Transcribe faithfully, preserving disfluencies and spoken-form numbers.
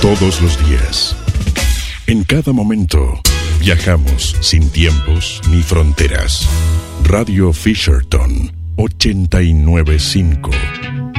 Todos los días, en cada momento, viajamos sin tiempos ni fronteras. Radio Fisherton ochenta y nueve punto cinco